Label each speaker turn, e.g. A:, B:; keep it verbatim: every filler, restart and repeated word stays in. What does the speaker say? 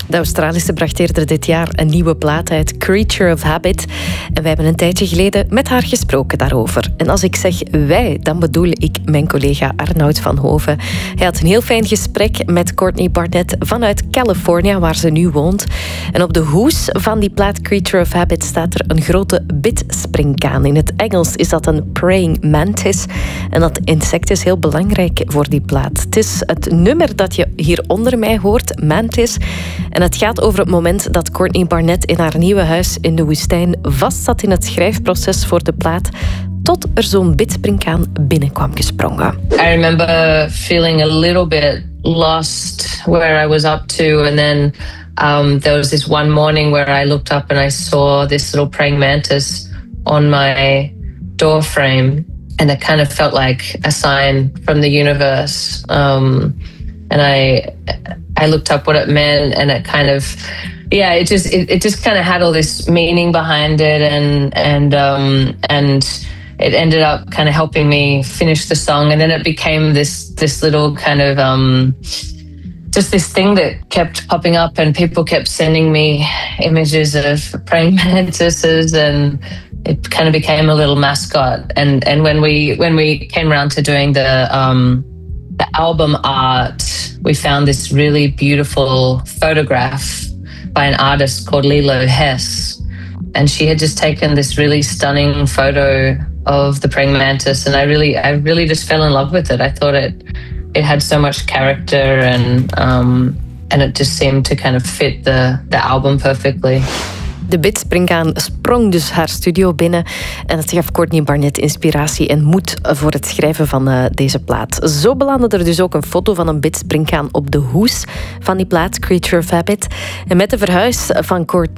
A: De Australische bracht eerder dit jaar een nieuwe plaat uit, Creature of Habit. En wij hebben een tijdje geleden met haar gesproken daarover. En als ik zeg wij, dan bedoel ik mijn collega Arnoud van Hoven. Hij had een heel fijn gesprek met Courtney Barnett vanuit Californië, waar ze nu woont. En op de hoes van die plaat Creature of Habit staat er een grote bidspringkaan. In het Engels is dat een praying mantis. En dat insect is heel belangrijk voor die plaat. Het is het nummer dat je hier onder mij hoort, Mantis. En het gaat over het moment dat Courtney Barnett in haar nieuwe huis in de woestijn vastzat in het schrijfproces voor de plaat, tot er zo'n bidspringkaan binnenkwam gesprongen.
B: I remember feeling a little bit lost where I was up to, and then um, there was this one morning where I looked up and I saw this little praying mantis on my door frame, and it kind of felt like a sign from the universe. Um, and I I looked up what it meant, and it kind of, yeah, it just it, it just kind of had all this meaning behind it, and and um, and it ended up kind of helping me finish the song, and then it became this this little kind of um, just this thing that kept popping up, and people kept sending me images of praying mantises, and it kind of became a little mascot. And and when we when we came around to doing the um, the album art, we found this really beautiful photograph by an artist called Lilo Hess, and she had just taken this really stunning photo of the praying mantis, and I really I really just fell in love with it. I thought it it had so much character, and um, and it just seemed to kind of fit the the album perfectly.
A: De bidspringkaan sprong dus haar studio binnen en het gaf Courtney Barnett inspiratie en moed voor het schrijven van uh, deze plaat. Zo belandde er dus ook een foto van een bidspringkaan op de hoes van die plaat, Creature of Habit. En met de verhuis van Courtney